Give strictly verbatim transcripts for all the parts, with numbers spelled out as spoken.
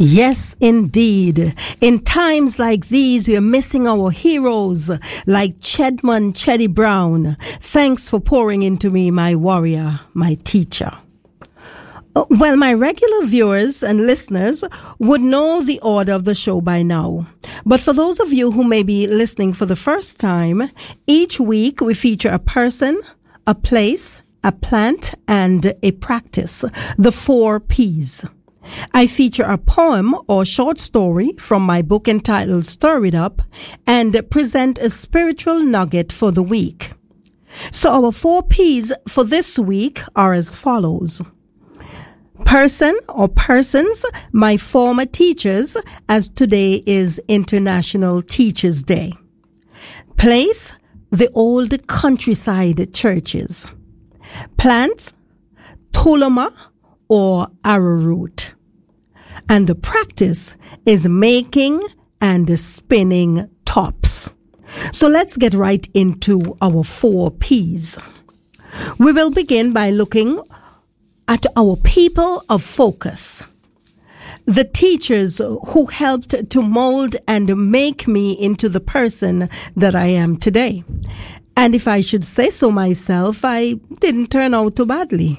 Yes, indeed. In times like these, we are missing our heroes like Chedman Cheddy Brown. Thanks for pouring into me, my warrior, my teacher. Well, my regular viewers and listeners would know the order of the show by now. But for those of you who may be listening for the first time, each week we feature a person, a place, a plant, and a practice, the four P's. I feature a poem or short story from my book entitled Stir It Up and present a spiritual nugget for the week. So our four P's for this week are as follows. Person or persons, my former teachers, as today is International Teachers' Day. Place, the old countryside churches. Plants, Tulama or arrowroot. And the practice is making and spinning tops. So let's get right into our four P's. We will begin by looking at our people of focus. The teachers who helped to mold and make me into the person that I am today. And if I should say so myself, I didn't turn out too badly.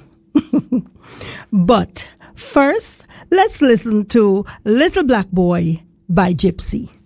But first, let's listen to Little Black Boy by Gypsy.